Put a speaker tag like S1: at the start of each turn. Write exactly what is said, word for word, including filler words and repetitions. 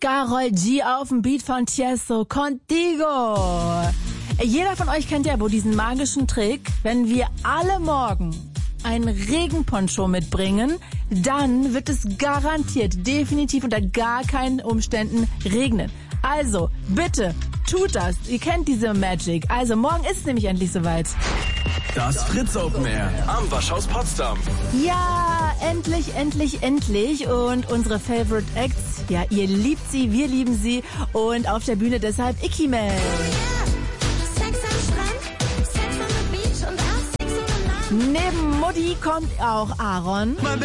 S1: Karol G auf dem Beat von Tiesto, Contigo. Jeder von euch kennt ja wohl diesen magischen Trick, wenn wir alle morgen ein Regenponcho mitbringen, dann wird es garantiert, definitiv unter gar keinen Umständen regnen. Also, bitte, tut das. Ihr kennt diese Magic. Also, morgen ist es nämlich endlich soweit.
S2: Das Fritz Open Air am Waschhaus Potsdam.
S1: Ja, endlich, endlich, endlich. Und unsere Favorite Acts, ja, ihr liebt sie, wir lieben sie. Und auf der Bühne deshalb Ikimel. Neben Mutti kommt auch Aaron.